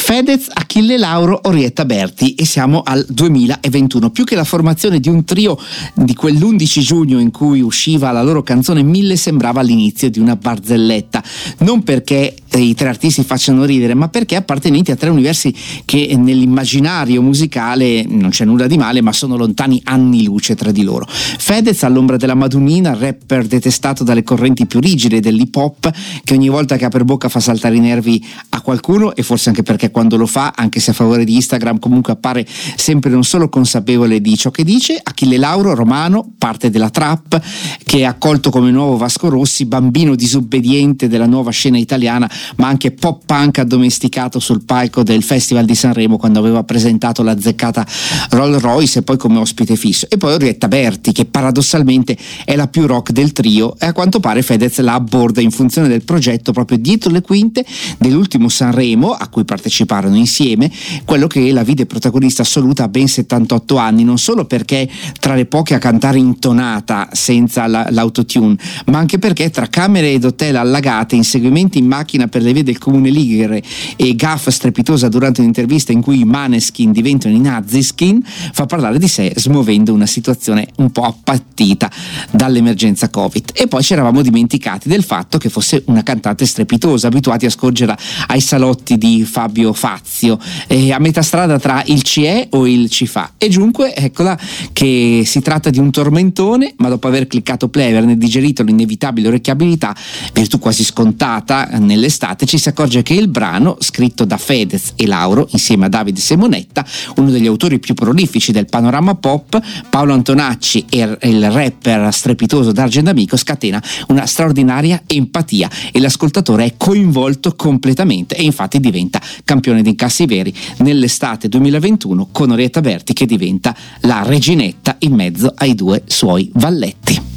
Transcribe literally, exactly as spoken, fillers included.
Fedez, Achille Lauro, Orietta Berti, e siamo al duemilaventuno. Più che la formazione di un trio di quell'undici giugno in cui usciva la loro canzone Mille, sembrava l'inizio di una barzelletta, non perché i tre artisti facciano ridere, ma perché appartenenti a tre universi che nell'immaginario musicale non c'è nulla di male, ma sono lontani anni luce tra di loro. Fedez, all'ombra della Madonnina, rapper detestato dalle correnti più rigide dell'hip hop, che ogni volta che apre bocca fa saltare i nervi a qualcuno, e forse anche perché quando lo fa, anche se a favore di Instagram, comunque appare sempre non solo consapevole di ciò che dice. Achille Lauro, romano, parte della trap, che è accolto come nuovo Vasco Rossi, bambino disobbediente della nuova scena italiana, ma anche pop punk addomesticato sul palco del Festival di Sanremo quando aveva presentato la azzeccata Rolls Royce e poi come ospite fisso. E poi Orietta Berti, che paradossalmente è la più rock del trio, e a quanto pare Fedez la abborda in funzione del progetto proprio dietro le quinte dell'ultimo Sanremo a cui parteciparono insieme, quello che la vide protagonista assoluta a ben settantotto anni, non solo perché tra le poche a cantare intonata senza la, l'autotune, ma anche perché tra camere ed hotel allagate, inseguimenti in macchina per le vie del comune ligure e gaffa strepitosa durante un'intervista in cui i Maneskin diventano i Naziskin, fa parlare di sé smuovendo una situazione un po' appattita dall'emergenza Covid. E poi ci eravamo dimenticati del fatto che fosse una cantante strepitosa, abituati a scorgerla ai salotti di Fabio Fazio, eh, a metà strada tra il ci è o il ci fa. E giunque eccola che si tratta di un tormentone, ma dopo aver cliccato play e averne digerito l'inevitabile orecchiabilità, virtù quasi scontata nell'estate, ci si accorge che il brano, scritto da Fedez e Lauro insieme a Davide Simonetta, uno degli autori più prolifici del panorama pop, Paolo Antonacci e il rapper strepitoso D'Argent Amico, scatena una straordinaria empatia e l'ascoltatore è coinvolto completamente, e infatti diventa campione di incassi veri nell'estate duemilaventuno, con Orietta Berti che diventa la reginetta in mezzo ai due suoi valletti.